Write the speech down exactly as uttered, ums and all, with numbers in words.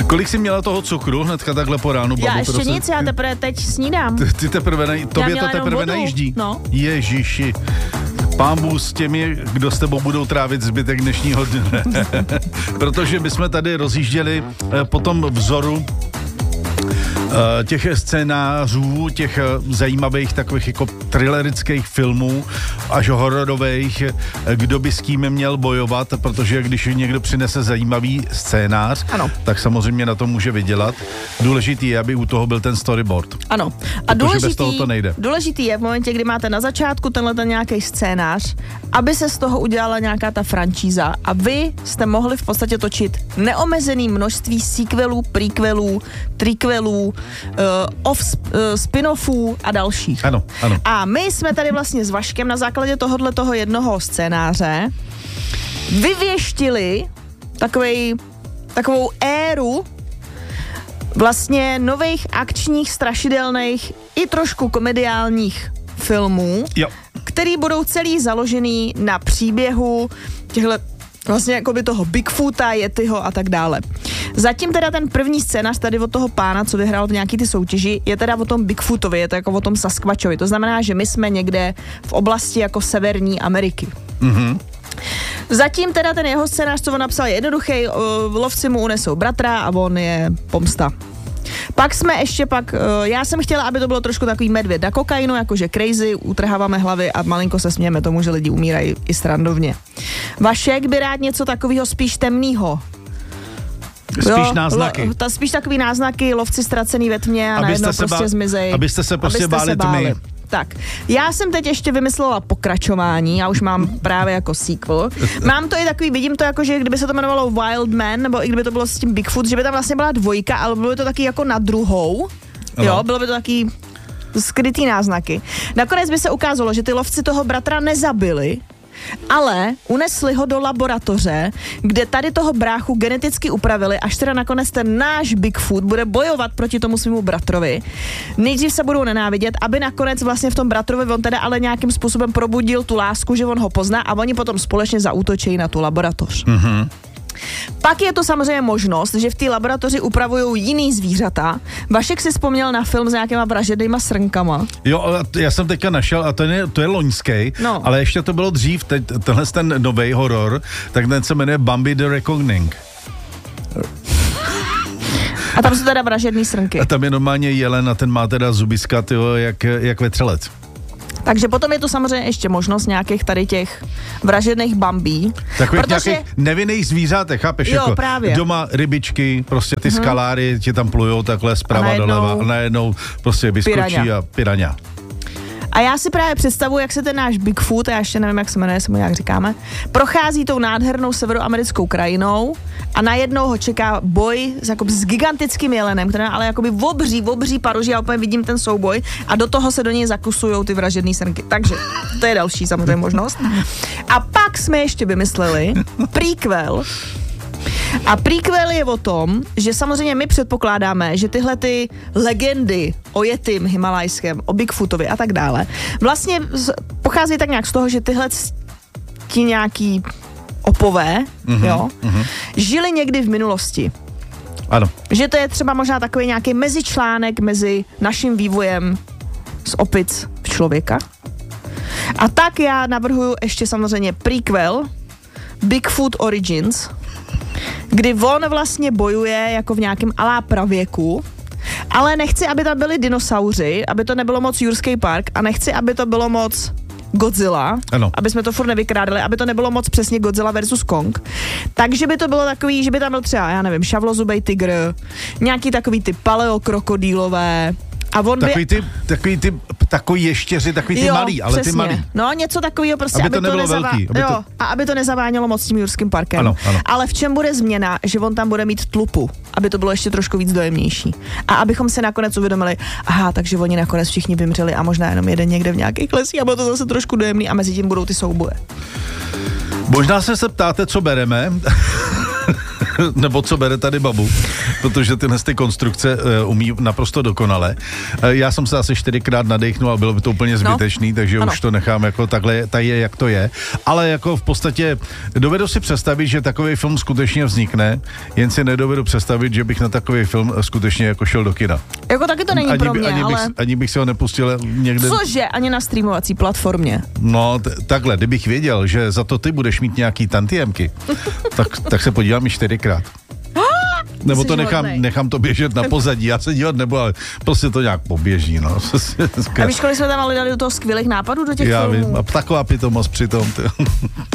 Kolik jsi měla toho cukru hnedka takhle po ránu? Já babu, ještě prosím? nic, já teprve teď snídám. Ty, ty teprve, ne, tobě to teprve nejíždí. No. Ježiši. Pán Bůh s těmi, kdo s tebou budou trávit zbytek dnešního dne. Protože my jsme tady rozjížděli po tom vzoru těch scénářů, těch zajímavých takových jako thrillerických filmů až hororových, kdo by s kým měl bojovat, protože když někdo přinese zajímavý scénář, ano, tak samozřejmě na to může vydělat. Důležitý je, aby u toho byl ten storyboard. Ano. A důležitý, bez toho to nejde. důležitý je v momentě, kdy máte na začátku tenhle ten nějaký scénář, aby se z toho udělala nějaká ta franšíza a vy jste mohli v podstatě točit neomezený množství sequelů, prequelů, triquelů, Uh, off, uh, spin-offů a dalších. Ano, ano. A my jsme tady vlastně s Vaškem na základě tohohle toho jednoho scénáře vyvěštili takovej, takovou éru vlastně nových akčních, strašidelných i trošku komediálních filmů, jo, který budou celý založený na příběhu těchto vlastně jako by toho Bigfoota, Yetiho a tak dále. Zatím teda ten první scénář tady od toho pána, co vyhrál v nějaký ty soutěži, je teda o tom Bigfootovi, je to jako o tom Sasquatchovi. To znamená, že my jsme někde v oblasti jako Severní Ameriky. Mhm. Zatím teda ten jeho scénář, co on napsal, je jednoduchý, lovci mu unesou bratra a on je pomsta. Pak jsme ještě pak, já jsem chtěla, aby to bylo trošku takový medvěd na kokainu, jakože crazy, utrháváme hlavy a malinko se smějeme tomu, že lidi umírají i srandovně. Vašek by rád něco takového spíš temného. Spíš jo, náznaky. Lo, ta, spíš takový náznaky, lovci ztracený ve tmě a najednou prostě bá, zmizej. Abyste se prostě abyste báli, se báli tmy. Tak, já jsem teď ještě vymyslela pokračování, já už mám právě jako sequel. Mám to i takový, vidím to jako, že kdyby se to jmenovalo Wild Man, nebo i kdyby to bylo s tím Bigfoot, že by tam vlastně byla dvojka, ale bylo by to taky jako na druhou. Jo, ano. Bylo by to taky skrytý náznaky. Nakonec by se ukázalo, že ty lovci toho bratra nezabili, ale unesli ho do laboratoře, kde tady toho bráchu geneticky upravili, až teda nakonec ten náš Bigfoot bude bojovat proti tomu svému bratrovi. Nejdřív se budou nenávidět, aby nakonec vlastně v tom bratrovi on teda ale nějakým způsobem probudil tu lásku, že on ho pozná a oni potom společně zaútočí na tu laboratoř. Mhm. Pak je to samozřejmě možnost, že v té laboratoři upravují jiný zvířata. Vašek si vzpomněl na film s nějakýma vražednýma srnkama. Jo, já jsem teďka našel, a to je, to je loňský, no, ale ještě to bylo dřív, teď, tenhle ten novej horor, tak ten se jmenuje Bambi the Reckoning. A tam jsou teda vražedný srnky. A tam je normálně jelen a ten má teda zubiska, tyjo, jak, jak vetřelec. Takže potom je tu samozřejmě ještě možnost nějakých tady těch vražedných bambí. Takových protože... nějakých nevinných zvířátek, chápeš? Jo, jako právě. Doma rybičky, prostě ty hmm. skaláry ti tam plujou takhle zprava doleva a najednou prostě vyskočí piraňa. a piraňa. A já si právě představuji, jak se ten náš Bigfoot, já ještě nevím, jak se jmenuje, jestli mu nějak říkáme, prochází tou nádhernou severoamerickou krajinou a najednou ho čeká boj s, jakoby, s gigantickým jelenem, který ale jakoby obří, obří paruži, já úplně vidím ten souboj a do toho se do něj zakusujou ty vražedný srnky. Takže to je další samozřejmě možnost. A pak jsme ještě vymysleli prequel. A prequel je o tom, že samozřejmě my předpokládáme, že tyhle ty legendy o Yetim himalajském, o Bigfootovi a tak dále, vlastně pochází tak nějak z toho, že tyhle ti nějaký opové, mm-hmm, jo, mm-hmm. žili někdy v minulosti. Ano. Že to je třeba možná takový nějaký mezičlánek mezi naším vývojem z opic v člověka. A tak já navrhuju ještě samozřejmě prequel Bigfoot Origins, kdy on vlastně bojuje jako v nějakém alá pravěku, ale nechci, aby tam byli dinosauři, aby to nebylo moc Jurský park a nechci, aby to bylo moc Godzilla, ano. aby jsme to furt nevykrádali, aby to nebylo moc přesně Godzilla versus Kong. Takže by to bylo takový, že by tam byl třeba, já nevím, šavlozubej tygr, nějaký takový ty paleokrokodýlové. A on takový, by... ty, takový ty takový ještěři, takový ty jo, malý, ale přesně. ty malý. No, něco takového prostě, aby, aby to nebylo nezavá... velký. Aby jo, to... a aby to nezavánělo moc tím Jurským parkem. Ano, ano. Ale v čem bude změna, že on tam bude mít tlupu, aby to bylo ještě trošku víc dojemnější. A abychom se nakonec uvědomili, aha, takže oni nakonec všichni vymřeli a možná jenom jeden někde v nějakých lesích a bylo to zase trošku dojemný a mezi tím budou ty souboje. Možná se se ptáte, co bereme. nebo co bere tady babu, protože tyhle ty konstrukce uh, umí naprosto dokonale. Uh, já jsem se asi čtyřikrát nadechnul a bylo by to úplně zbytečný, no. takže ano. už to nechám jako takhle, tady je, jak to je. Ale jako v podstatě dovedu si představit, že takový film skutečně vznikne, jen si nedovedu představit, že bych na takový film skutečně jako šel do kina. Jako taky to není ani pro by, mě, ani ale... Bych, ani bych si ho nepustil někde... Cože? Ani na streamovací platformě. No, t- takhle, kdybych věděl, že za to ty budeš mít nějaký tantiemky, tak, tak se podívám i čtyřikrát. Nebo to nechám, nechám to běžet na pozadí. Já se dívat nebudu, ale prostě to nějak poběží, no. A víš, kolik jsme tam ale dali do toho skvělých nápadů do těch Já filmů? vím, a taková pitomost přitom.